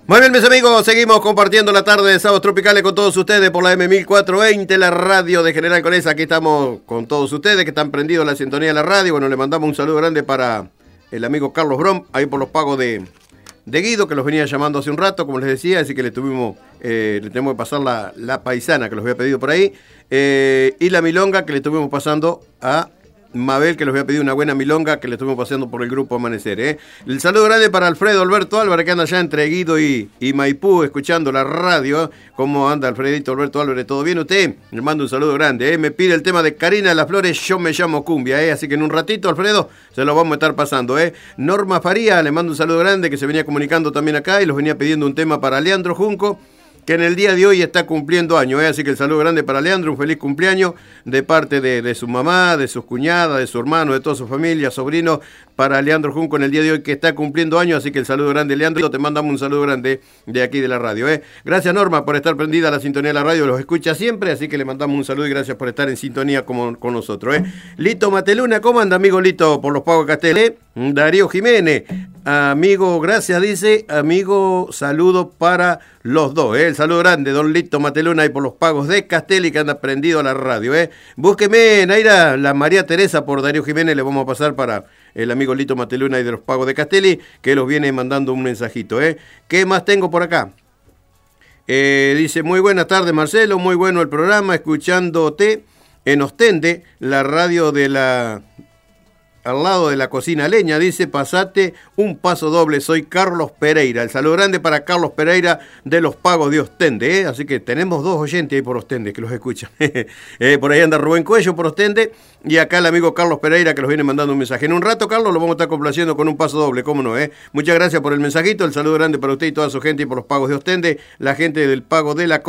Muy bien, mis amigos, seguimos compartiendo la tarde de Sábados Tropicales con todos ustedes por la M1420, la radio de General Conesa. Aquí estamos con todos ustedes que están prendidos a la sintonía de la radio. Bueno, le mandamos un saludo grande para el amigo Carlos Brom, ahí por los pagos de Guido, que los venía llamando hace un rato, como les decía, así que le tenemos que pasar la paisana que los había pedido por ahí, y la milonga que le estuvimos pasando a Mabel, que les voy a pedir una buena milonga que le estuvimos pasando por el grupo Amanecer. El saludo grande para Alfredo Alberto Álvarez, que anda allá entre Guido y Maipú, escuchando la radio. ¿Cómo anda Alfredito Alberto Álvarez? ¿Todo bien usted? Le mando un saludo grande. Me pide el tema de Karina de las Flores, Yo me llamo Cumbia. Así que en un ratito, Alfredo, se lo vamos a estar pasando. Norma Faría, le mando un saludo grande, que se venía comunicando también acá y los venía pidiendo un tema para Leandro Junco, que en el día de hoy está cumpliendo años, así que el saludo grande para Leandro, un feliz cumpleaños de parte de su mamá, de sus cuñadas, de su hermano, de toda su familia, sobrino, para Leandro Junco en el día de hoy que está cumpliendo años, así que el saludo grande, Leandro, te mandamos un saludo grande de aquí de la radio. Gracias, Norma, por estar prendida a la sintonía de la radio, los escucha siempre, así que le mandamos un saludo y gracias por estar en sintonía con nosotros. Lito Mateluna, ¿cómo anda, amigo Lito, por los pagos de Castel? Darío Jiménez, amigo, gracias, dice, amigo, saludo para los dos, el saludo grande, don Lito Mateluna, y por los pagos de Castelli, que anda prendido a la radio. Búsqueme, Naira, la María Teresa por Darío Jiménez, le vamos a pasar para el amigo Lito Mateluna y de los pagos de Castelli, que los viene mandando un mensajito. ¿Qué más tengo por acá? Dice, muy buenas tardes, Marcelo, muy bueno el programa, escuchándote en Ostende, la radio de al lado de la cocina leña, dice, pasate un paso doble, soy Carlos Pereira. El saludo grande para Carlos Pereira de los pagos de Ostende, así que tenemos dos oyentes ahí por Ostende que los escuchan. Por ahí anda Rubén Cuello por Ostende y acá el amigo Carlos Pereira que los viene mandando un mensaje. En un rato, Carlos, lo vamos a estar complaciendo con un paso doble, cómo no, Muchas gracias por el mensajito, el saludo grande para usted y toda su gente y por los pagos de Ostende, la gente del pago de la